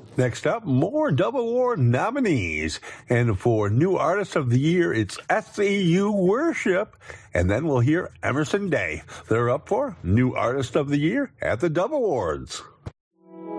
Next up, more Dove Award nominees. And for New Artist of the Year, it's SCU Worship. And then we'll hear Emerson Day. They're up for New Artist of the Year at the Dove Awards.